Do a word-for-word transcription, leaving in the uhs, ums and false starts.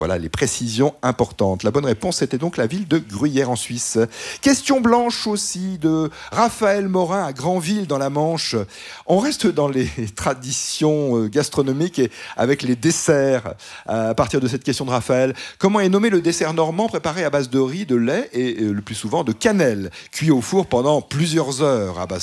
Voilà les précisions importantes. La bonne réponse était donc la ville de Gruyère en Suisse. Question blanche aussi de Raphaël Morin à Granville dans la Manche. On reste dans les traditions gastronomiques et avec les desserts à partir de cette question de Raphaël. Comment est nommé le dessert normand préparé à base de riz, de lait et le plus souvent de cannelle, cuit au four pendant plusieurs heures à base